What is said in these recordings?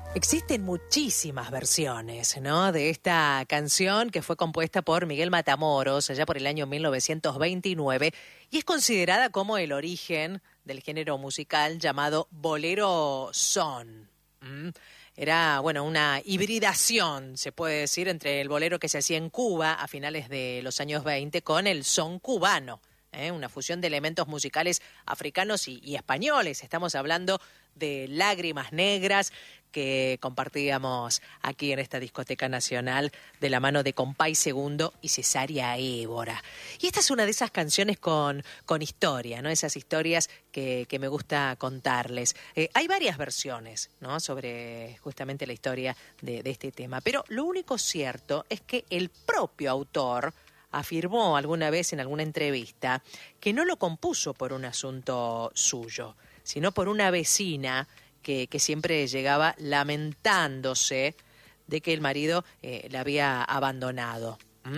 Existen muchísimas versiones, ¿no?, de esta canción que fue compuesta por Miguel Matamoros allá por el año 1929 y es considerada como el origen del género musical llamado bolero son. Era, bueno, una hibridación, se puede decir, entre el bolero que se hacía en Cuba a finales de los años 20 con el son cubano. Una fusión de elementos musicales africanos y españoles. Estamos hablando de Lágrimas Negras que compartíamos aquí en esta discoteca nacional de la mano de Compay Segundo y Cesaria Évora. Y esta es una de esas canciones con historia, ¿no? Esas historias que me gusta contarles. Hay varias versiones, ¿no?, sobre justamente la historia de este tema, pero lo único cierto es que el propio autor afirmó alguna vez en alguna entrevista que no lo compuso por un asunto suyo, sino por una vecina que siempre llegaba lamentándose de que el marido la había abandonado.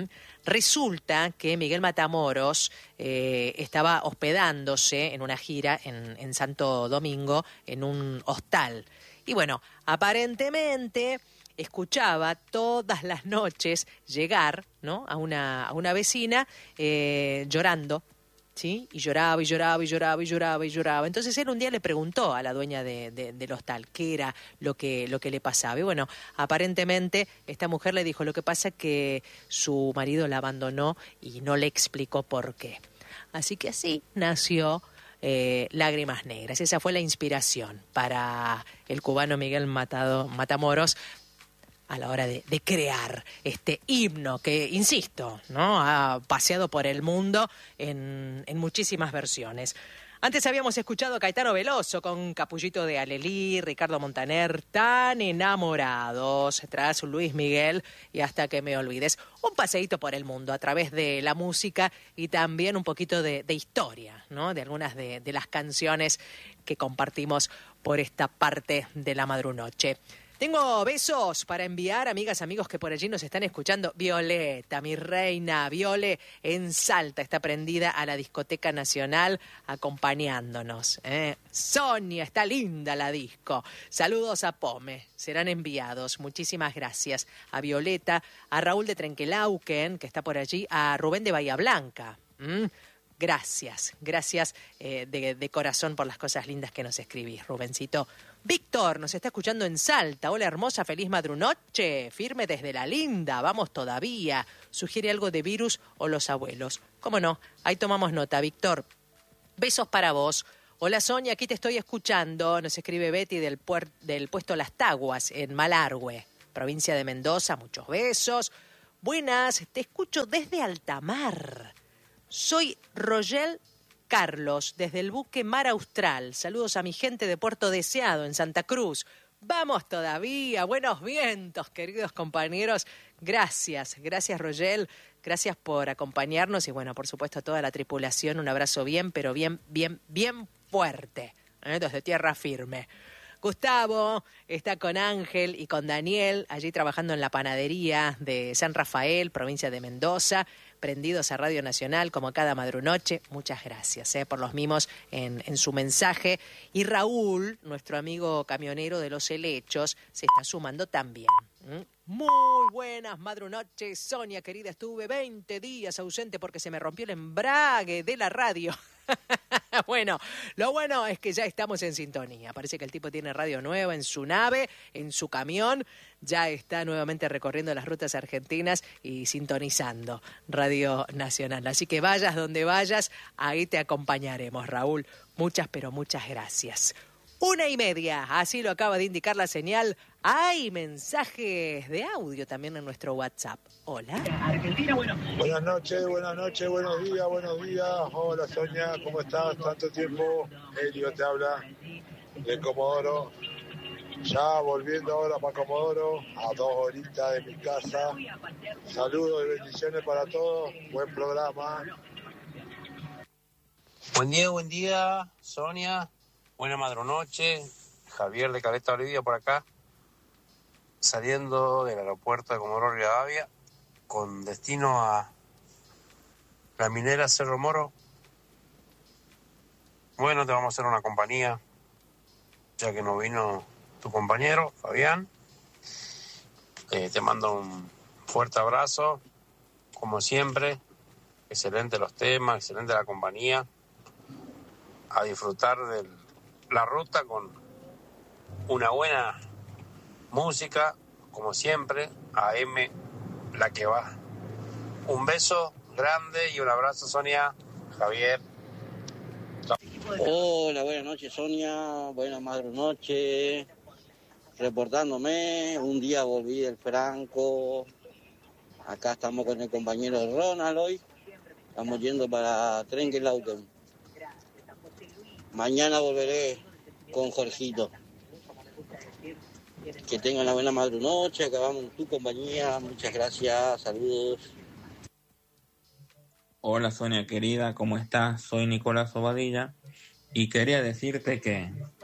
Resulta que Miguel Matamoros estaba hospedándose en una gira en Santo Domingo, en un hostal. Y bueno, aparentemente escuchaba todas las noches llegar, ¿no?, a una vecina llorando, ¿sí? Y lloraba, y lloraba, y lloraba, y lloraba, y lloraba. Entonces él un día le preguntó a la dueña del hostal qué era lo que le pasaba. Y bueno, aparentemente esta mujer le dijo, lo que pasa es que su marido la abandonó y no le explicó por qué. Así que así nació Lágrimas Negras. Esa fue la inspiración para el cubano Miguel Matamoros a la hora de crear este himno que, insisto, ¿no?, ha paseado por el mundo en muchísimas versiones. Antes habíamos escuchado a Caetano Veloso con Capullito de Alelí, Ricardo Montaner, Tan Enamorados, tras Luis Miguel y Hasta que me olvides. Un paseíto por el mundo a través de la música y también un poquito de historia, ¿no?, de algunas de las canciones que compartimos por esta parte de la madrunoche. Tengo besos para enviar, amigas, amigos que por allí nos están escuchando. Violeta, mi reina, Viole, en Salta, está prendida a la discoteca nacional acompañándonos. Sonia, está linda la disco. Saludos a Pome, serán enviados. Muchísimas gracias a Violeta, a Raúl de Trenquelauquen, que está por allí, a Rubén de Bahía Blanca. Gracias de corazón por las cosas lindas que nos escribís, Rubencito. Víctor nos está escuchando en Salta. Hola hermosa, feliz madrunoche. Firme desde la linda, vamos todavía. Sugiere algo de Virus o Los Abuelos. ¿Cómo no? Ahí tomamos nota, Víctor. Besos para vos. Hola Sonia, aquí te estoy escuchando. Nos escribe Betty del puesto Las Taguas en Malargüe, provincia de Mendoza. Muchos besos. Buenas, te escucho desde Altamar. Soy Rogel Carlos, desde el buque Mar Austral. Saludos a mi gente de Puerto Deseado, en Santa Cruz. Vamos todavía, buenos vientos, queridos compañeros. Gracias Rogel, gracias por acompañarnos y bueno, por supuesto a toda la tripulación, un abrazo bien, pero bien fuerte, desde tierra firme. Gustavo está con Ángel y con Daniel, allí trabajando en la panadería de San Rafael, provincia de Mendoza, prendidos a Radio Nacional como cada madrunoche. Muchas gracias por los mimos en su mensaje. Y Raúl, nuestro amigo camionero de Los Helechos, se está sumando también. Muy buenas madrunoches, Sonia querida, estuve 20 días ausente porque se me rompió el embrague de la radio. Bueno, lo bueno es que ya estamos en sintonía. Parece que el tipo tiene radio nueva en su nave, en su camión. Ya está nuevamente recorriendo las rutas argentinas y sintonizando Radio Nacional. Así que vayas donde vayas, ahí te acompañaremos, Raúl. Muchas, pero muchas gracias. 1:30, así lo acaba de indicar la señal. Hay mensajes de audio también en nuestro WhatsApp. Hola. Argentina, bueno. Buenas noches, buenos días. Hola Sonia, ¿cómo estás? Tanto tiempo. Elio te habla de Comodoro. Ya volviendo ahora para Comodoro, a 2 horitas de mi casa. Saludos y bendiciones para todos. Buen programa. Buen día, Sonia. Buena madrunoche. Javier de Caleta Olivia por acá. Saliendo del aeropuerto de Comodoro Rivadavia con destino a la minera Cerro Moro. Bueno, te vamos a hacer una compañía, ya que no vino tu compañero, Fabián. Te mando un fuerte abrazo, como siempre. Excelente los temas, excelente la compañía. A disfrutar de la ruta con una buena música, como siempre. AM, la que va. Un beso grande y un abrazo, Sonia, Javier. Chao. Hola, buenas noches, Sonia. Buenas noches. Reportándome. Un día volví del Franco. Acá estamos con el compañero Ronald hoy. Estamos yendo para Trenquelauten. Mañana volveré con Jorgito. Que tengan una buena noche. Acabamos en tu compañía. Muchas gracias. Saludos. Hola Sonia querida, ¿cómo estás? Soy Nicolás Obadilla y quería decirte que